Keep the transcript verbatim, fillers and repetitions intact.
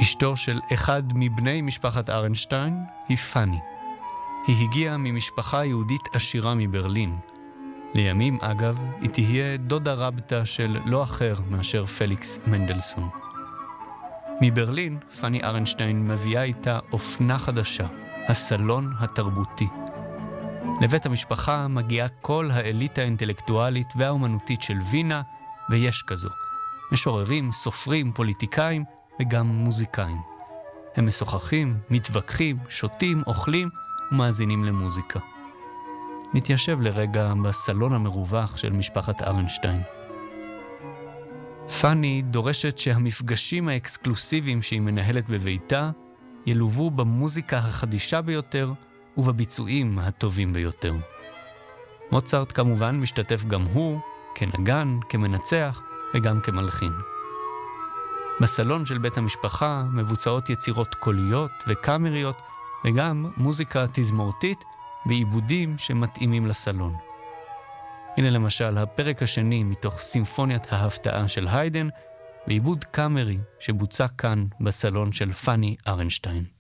אשתו של אחד מבני משפחת ארנשטיין היא פאני. היא הגיעה ממשפחה יהודית עשירה מברלין. לימים, אגב, היא תהיה דודה רבתא של לא אחר מאשר פליקס מנדלסון. מברלין, פאני ארנשטיין מביאה איתה אופנה חדשה, הסלון התרבותי. לבית המשפחה מגיעה כל האליטה האינטלקטואלית והאומנותית של וינה, ויש כזו. משוררים, סופרים, פוליטיקאים וגם מוזיקאים. הם משוחחים, מתווכחים, שותים, אוכלים ומאזינים למוזיקה. נתיישב לרגע בסלון המרווח של משפחת ארנשטיין. פאני דורשת שהמפגשים האקסקלוסיביים שהיא מנהלת בביתה ילוו במוזיקה החדישה ביותר ובביצועים הטובים ביותר. מוצרט כמובן משתתף גם הוא כנגן, כמנצח וגם כמלחין. בסלון של בית המשפחה מבוצעות יצירות קוליות וקאמריות וגם מוזיקה תזמורתית בעיבודים שמתאימים לסלון. הנה למשל הפרק השני מתוך סימפוניית ההפתעה של היידן, בעיבוד קאמרי שבוצע כאן בסלון של פאני ארנשטיין.